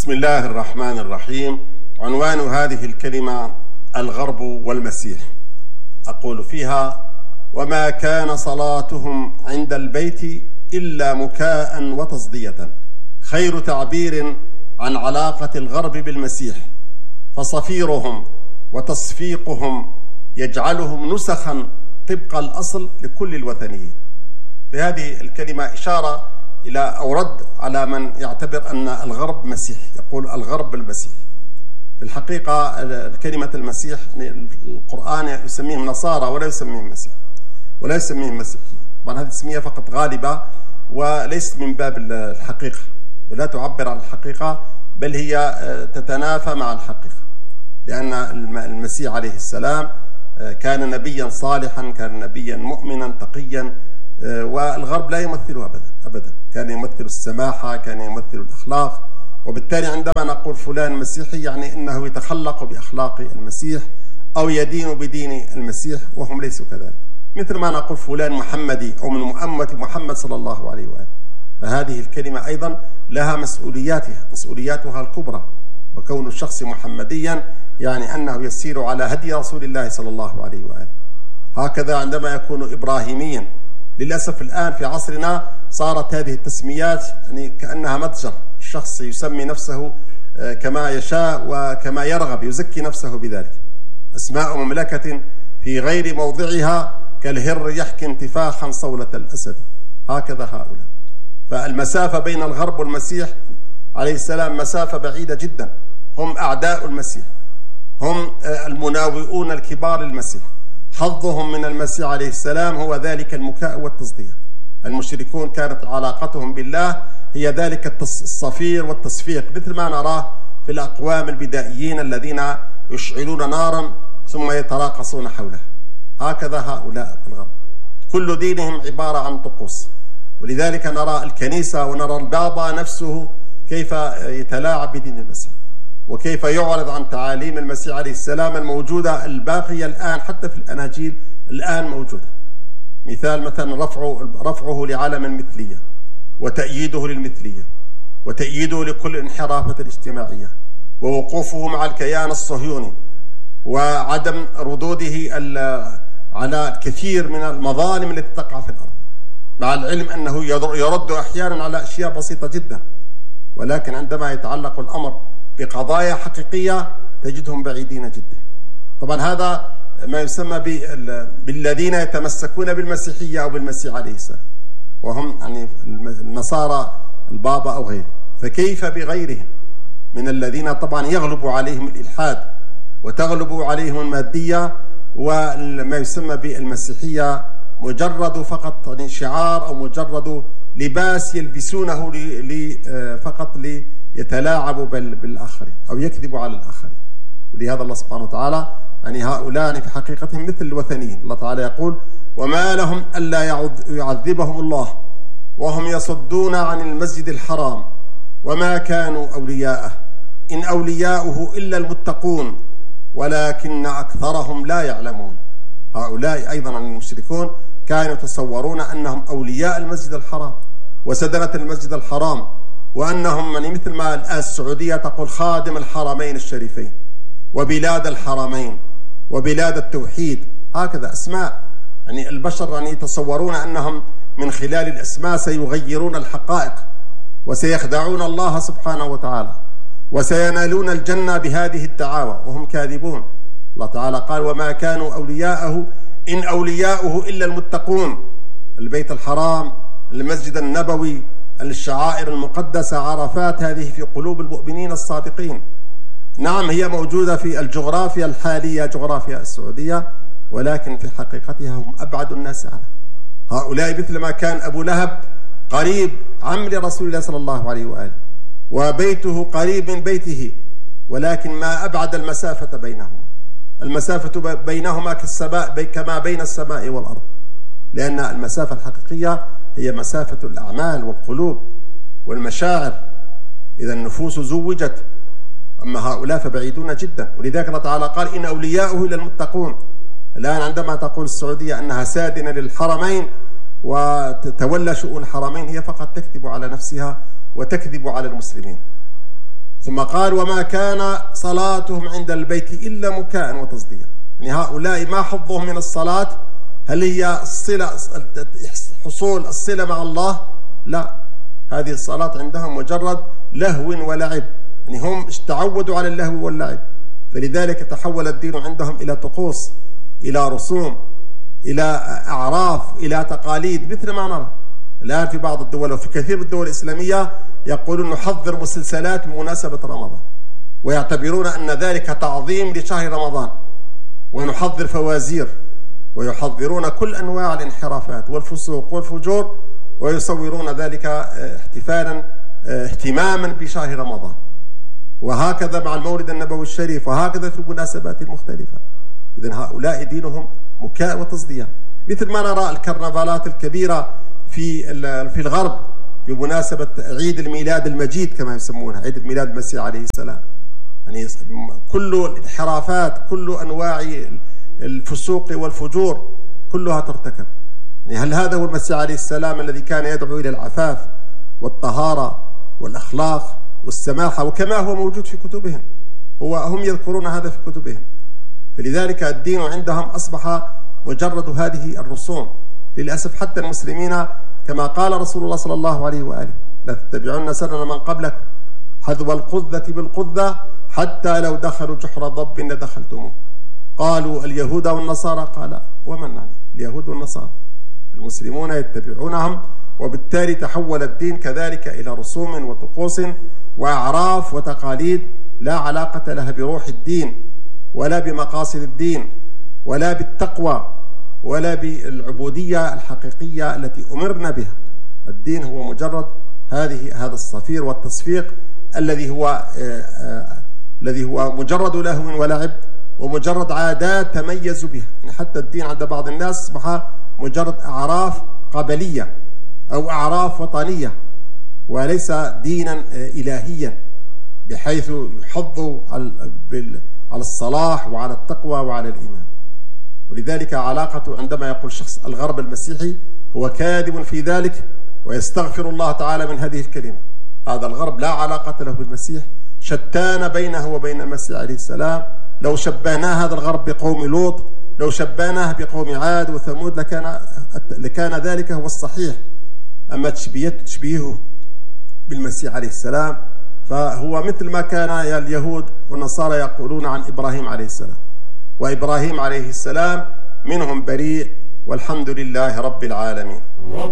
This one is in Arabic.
بسم الله الرحمن الرحيم. عنوان هذه الكلمة الغرب والمسيح. أقول فيها: وما كان صلاتهم عند البيت إلا مكاء وتصدية. خير تعبير عن علاقة الغرب بالمسيح، فصفيرهم وتصفيقهم يجعلهم نسخا طبق الأصل لكل الوثنيين. في هذه الكلمة إشارة إلى أو رد على من يعتبر أن الغرب مسيح، يقول الغرب المسيح. في الحقيقة كلمة المسيح القرآن يسميهم نصارى ولا يسميهم مسيح ولا يسميهم مسيحيين. طبعا هذه تسمية فقط غالبة وليست من باب الحقيقة، ولا تعبر عن الحقيقة، بل هي تتنافى مع الحقيقة، لأن المسيح عليه السلام كان نبيا صالحا، كان نبيا مؤمنا تقيا، والغرب لا يمثله أبدا. كان يمثل السماحة، كان يمثل الأخلاق. وبالتالي عندما نقول فلان مسيحي يعني أنه يتخلق بأخلاق المسيح أو يدين بدين المسيح، وهم ليسوا كذلك. مثل ما نقول فلان محمدي أو من أمة محمد صلى الله عليه وآله. فهذه الكلمة أيضا لها مسؤولياتها الكبرى. وكون الشخص محمديا يعني أنه يسير على هدي رسول الله صلى الله عليه وآله. هكذا عندما يكون إبراهيميا. للأسف الآن في عصرنا صارت هذه التسميات يعني كأنها متجر، الشخص يسمي نفسه كما يشاء وكما يرغب، يزكي نفسه بذلك. أسماء مملكة في غير موضعها كالهر يحكي انتفاخا صولة الأسد. هكذا هؤلاء. فالمسافة بين الغرب والمسيح عليه السلام مسافة بعيدة جدا. هم أعداء المسيح، هم المناوئون الكبار للمسيح. حظهم من المسيح عليه السلام هو ذلك المكاء والتصدية. المشركون كانت علاقتهم بالله هي ذلك الصفير والتصفيق، مثل ما نراه في الأقوام البدائيين الذين يشعلون نارا ثم يتراقصون حولها. هكذا هؤلاء في الغرب، كل دينهم عبارة عن طقوس. ولذلك نرى الكنيسة ونرى البابا نفسه كيف يتلاعب بدين المسيح، وكيف يعرض عن تعاليم المسيح عليه السلام الموجودة الباقية الآن حتى في الأناجيل الآن موجودة. مثلا رفعه لعالم المثلية، وتأييده للمثلية، وتأييده لكل الانحرافات الاجتماعية، ووقوفه مع الكيان الصهيوني، وعدم ردوده على الكثير من المظالم التي تقع في الأرض، مع العلم أنه يرد أحيانا على أشياء بسيطة جدا. ولكن عندما يتعلق الأمر بقضايا حقيقية تجدهم بعيدين جدا. طبعا هذا ما يسمى بالذين يتمسكون بالمسيحية أو بالمسيح عليه السلام، وهم يعني النصارى البابا أو غيره. فكيف بغيرهم من الذين طبعا يغلب عليهم الإلحاد وتغلب عليهم المادية، وما يسمى بالمسيحية مجرد فقط يعني شعار أو مجرد لباس يلبسونه فقط ليتلاعبوا بالآخرين أو يكذبوا على الآخرين. ولهذا الله سبحانه وتعالى يعني هؤلاء في حقيقتهم مثل الوثنيين. الله تعالى يقول: وما لهم ألا يعذبهم الله وهم يصدون عن المسجد الحرام وما كانوا أولياءه إن أولياؤه إلا المتقون ولكن أكثرهم لا يعلمون. هؤلاء أيضا المشركون كانوا يتصورون أنهم أولياء المسجد الحرام وسدنة المسجد الحرام، وأنهم يعني مثل ما الآن السعودية تقول خادم الحرمين الشريفين وبلاد الحرمين وبلاد التوحيد. هكذا أسماء يعني البشر يعني يتصورون أنهم من خلال الأسماء سيغيرون الحقائق وسيخدعون الله سبحانه وتعالى وسينالون الجنة بهذه الدعاوى، وهم كاذبون. الله تعالى قال: وما كانوا أولياءه إن أولياؤه إلا المتقون. البيت الحرام، المسجد النبوي، الشعائر المقدسة، عرفات، هذه في قلوب المؤمنين الصادقين. نعم هي موجودة في الجغرافيا الحالية، جغرافيا السعودية، ولكن في حقيقتها هم أبعد الناس عنها. هؤلاء مثل ما كان أبو لهب قريب عم لرسول الله صلى الله عليه وآله، وبيته قريب من بيته، ولكن ما أبعد المسافة بينهما. المسافة بينهما كما بين السماء والأرض، لأن المسافة الحقيقية هي مسافة الأعمال والقلوب والمشاعر. إذا النفوس زوجت، أما هؤلاء فبعيدون جدا. ولذلك الله تعالى قال: إن أولياؤه إلا المتقون. الآن عندما تقول السعودية أنها سادنة للحرمين وتتولى شؤون الحرمين، هي فقط تكذب على نفسها وتكذب على المسلمين. ثم قال وما كان صلاتهم عند البيت إلا مكاء وتصديا. يعني هؤلاء ما حظهم من الصلاة؟ هل هي الصلة، حصول الصلة مع الله؟ لا، هذه الصلاة عندهم مجرد لهو ولعب، يعني هم تعودوا على اللهو واللعب، فلذلك تحول الدين عندهم إلى طقوس، إلى رسوم، إلى أعراف، إلى تقاليد، مثل ما نرى الآن في بعض الدول وفي كثير من الدول الإسلامية يقولون نحضر مسلسلات بمناسبة رمضان، ويعتبرون أن ذلك تعظيم لشهر رمضان، ونحضر فوازير، ويحضرون كل أنواع الانحرافات والفسوق والفجور، ويصورون ذلك احتفالا اهتماما بشهر رمضان، وهكذا مع المولد النبوي الشريف، وهكذا في المناسبات المختلفة. إذن هؤلاء دينهم مكاء وتصدية، مثل ما نرى الكرنفالات الكبيرة في الغرب بمناسبة عيد الميلاد المجيد كما يسمونها، عيد الميلاد المسيح عليه السلام. يعني كل الانحرافات، كل أنواع الفسوق والفجور كلها ترتكب. يعني هل هذا هو المسيح عليه السلام الذي كان يدعو إلى العفاف والطهارة والأخلاق والسماحة، وكما هو موجود في كتبهم، هم يذكرون هذا في كتبهم. فلذلك الدين عندهم أصبح مجرد هذه الرسوم. للأسف حتى المسلمين كما قال رسول الله صلى الله عليه وآله لا تتبعون سنن من قبلكم حذو القذة بالقذة حتى لو دخلوا جحر ضب لدخلتموه. قالوا اليهود والنصارى، قال ومن يعني اليهود والنصارى؟ المسلمون يتبعونهم، وبالتالي تحول الدين كذلك إلى رسوم وطقوس وأعراف وتقاليد لا علاقة لها بروح الدين ولا بمقاصد الدين ولا بالتقوى ولا بالعبودية الحقيقية التي أمرنا بها. الدين هو مجرد هذا الصفير والتصفيق الذي هو مجرد لهو ولعب ومجرد عادات تميزوا بها. يعني حتى الدين عند بعض الناس أصبح مجرد أعراف قبلية أو أعراف وطنية، وليس دينا إلهيا بحيث يحض على الصلاح وعلى التقوى وعلى الإيمان. ولذلك علاقته عندما يقول شخص الغرب المسيحي هو كاذب في ذلك ويستغفر الله تعالى من هذه الكلمة. هذا الغرب لا علاقة له بالمسيح، شتان بينه وبين المسيح عليه السلام. لو شبهناه هذا الغرب بقوم لوط، لو شبهناه بقوم عاد وثمود لكان ذلك هو الصحيح. أما تشبيهه بالمسيح عليه السلام فهو مثل ما كان اليهود والنصارى يقولون عن إبراهيم عليه السلام، وإبراهيم عليه السلام منهم بريء، والحمد لله رب العالمين.